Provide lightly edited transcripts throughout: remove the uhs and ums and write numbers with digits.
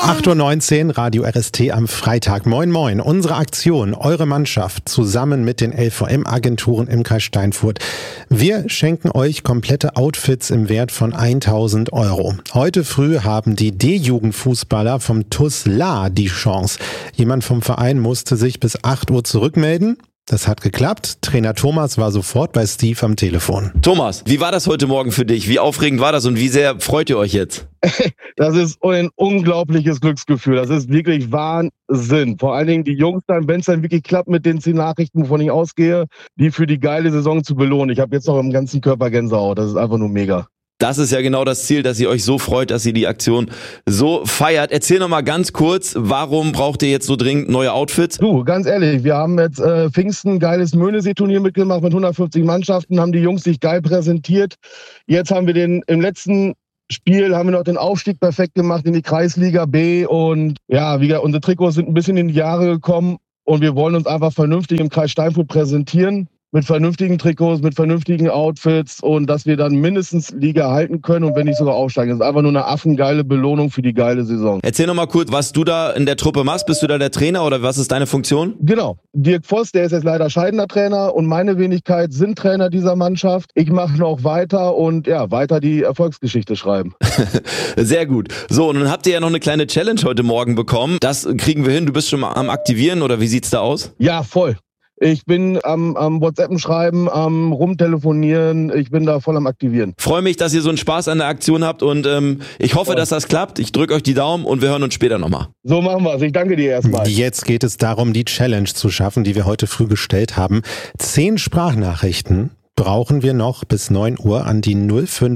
8:19 Uhr, Radio RST am Freitag. Moin moin, unsere Aktion, eure Mannschaft zusammen mit den LVM-Agenturen im Kreis Steinfurt. Wir schenken euch komplette Outfits im Wert von 1.000 €. Heute früh haben die D-Jugendfußballer vom TuS Lahr die Chance. Jemand vom Verein musste sich bis 8 Uhr zurückmelden. Das hat geklappt. Trainer Thomas war sofort bei Steve am Telefon. Thomas, wie war das heute Morgen für dich? Wie aufregend war das und wie sehr freut ihr euch jetzt? Das ist ein unglaubliches Glücksgefühl. Das ist wirklich Wahnsinn. Vor allen Dingen die Jungs dann, wenn es dann wirklich klappt mit den 10 Nachrichten, wovon ich ausgehe, die für die geile Saison zu belohnen. Ich habe jetzt noch im ganzen Körper Gänsehaut. Das ist einfach nur mega. Das ist ja genau das Ziel, dass ihr euch so freut, dass ihr die Aktion so feiert. Erzähl noch mal ganz kurz, warum braucht ihr jetzt so dringend neue Outfits? Du, ganz ehrlich, wir haben jetzt Pfingsten ein geiles Möhnesee-Turnier mitgemacht mit 150 Mannschaften, haben die Jungs sich geil präsentiert. Jetzt haben wir im letzten Spiel haben wir noch den Aufstieg perfekt gemacht in die Kreisliga B und ja, wie gesagt, unsere Trikots sind ein bisschen in die Jahre gekommen und wir wollen uns einfach vernünftig im Kreis Steinfurt präsentieren. Mit vernünftigen Trikots, mit vernünftigen Outfits und dass wir dann mindestens Liga halten können und wenn nicht sogar aufsteigen. Das ist einfach nur eine affengeile Belohnung für die geile Saison. Erzähl noch mal kurz, was du da in der Truppe machst. Bist du da der Trainer oder was ist deine Funktion? Genau. Dirk Voss, der ist jetzt leider scheidender Trainer und meine Wenigkeit sind Trainer dieser Mannschaft. Ich mache noch weiter und ja, weiter die Erfolgsgeschichte schreiben. Sehr gut. So, und dann habt ihr ja noch eine kleine Challenge heute Morgen bekommen. Das kriegen wir hin. Du bist schon mal am Aktivieren oder wie sieht's da aus? Ja, voll. Ich bin am WhatsAppen schreiben, am rumtelefonieren, ich bin da voll am Aktivieren. Freue mich, dass ihr so einen Spaß an der Aktion habt und ich hoffe, dass das klappt. Ich drücke euch die Daumen und wir hören uns später nochmal. So machen wir es. Ich danke dir erstmal. Jetzt geht es darum, die Challenge zu schaffen, die wir heute früh gestellt haben. 10 Sprachnachrichten brauchen wir noch bis 9 Uhr an die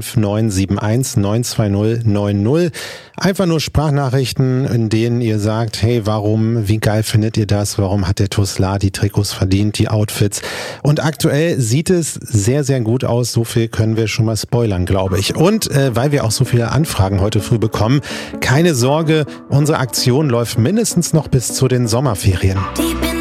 05971 920 90. Einfach nur Sprachnachrichten, in denen ihr sagt, hey, wie geil findet ihr das? Warum hat der TuS Lahr die Trikots verdient, die Outfits? Und aktuell sieht es sehr, sehr gut aus. So viel können wir schon mal spoilern, glaube ich. Und weil wir auch so viele Anfragen heute früh bekommen, keine Sorge, unsere Aktion läuft mindestens noch bis zu den Sommerferien.